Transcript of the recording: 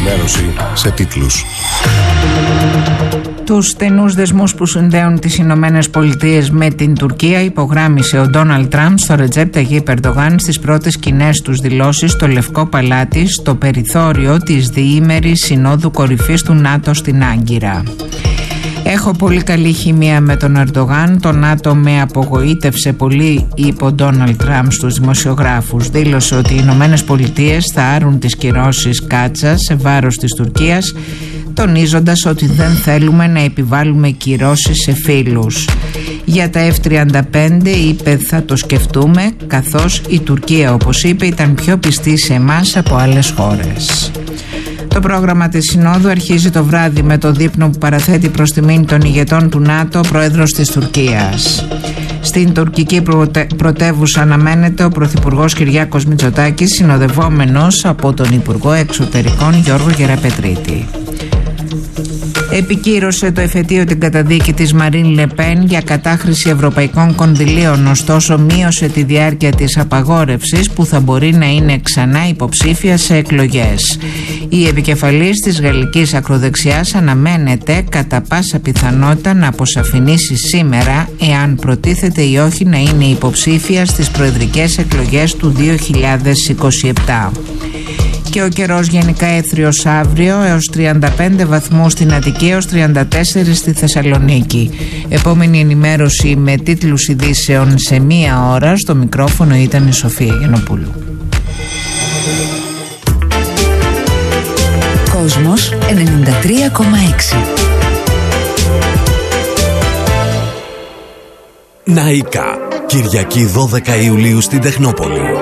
ενημέρωση σε τίτλους. Τους στενούς δεσμούς που συνδέουν τις Ηνωμένες Πολιτείες με την Τουρκία υπογράμμισε ο Ντόναλντ Τραμπ στο Ρετζέπ Ταγιίπ Ερντογάν στις πρώτες κοινές τους δηλώσεις στο Λευκό Παλάτι στο περιθώριο της διήμερης Συνόδου Κορυφής του ΝΑΤΟ στην Άγκυρα. Έχω πολύ καλή χημεία με τον Ερντογάν. Το ΝΑΤΟ με απογοήτευσε πολύ, είπε ο Ντόναλντ Τραμπ στους δημοσιογράφους. Δήλωσε ότι οι Ηνωμένες Πολιτείες θα άρουν τις κυρώσεις Κάτσα σε βάρος της Τουρκίας, τονίζοντας ότι δεν θέλουμε να επιβάλλουμε κυρώσεις σε φίλους. Για τα F-35 είπε θα το σκεφτούμε, καθώς η Τουρκία, όπως είπε, ήταν πιο πιστή σε εμάς από άλλες χώρες. Το πρόγραμμα της Συνόδου αρχίζει το βράδυ με το δείπνο που παραθέτει προς τιμήν των ηγετών του ΝΑΤΟ ο πρόεδρος της Τουρκίας. Στην τουρκική πρωτεύουσα αναμένεται ο Πρωθυπουργός Κυριάκος Μητσοτάκης, συνοδευόμενος από τον Υπουργό Εξωτερικών Γιώργο Γεραπετρίτη. Επικύρωσε το εφετείο την καταδίκη της Μαρίν Λεπέν για κατάχρηση ευρωπαϊκών κονδυλίων, ωστόσο μείωσε τη διάρκεια της απαγόρευσης που θα μπορεί να είναι ξανά υποψήφια σε εκλογές. Η επικεφαλής της γαλλικής ακροδεξιάς αναμένεται κατά πάσα πιθανότητα να αποσαφηνίσει σήμερα εάν προτίθεται ή όχι να είναι υποψήφια στις προεδρικές εκλογές του 2027. Και ο καιρός γενικά έθριος αύριο, έως 35 βαθμούς στην Αττική, έως 34 στη Θεσσαλονίκη. Επόμενη ενημέρωση με τίτλους ειδήσεων σε 1 ώρα. Στο μικρόφωνο ήταν η Σοφία Γιαννοπούλου. Κόσμος 93,6. Ναϊκά, Κυριακή 12 Ιουλίου στην Τεχνόπολη.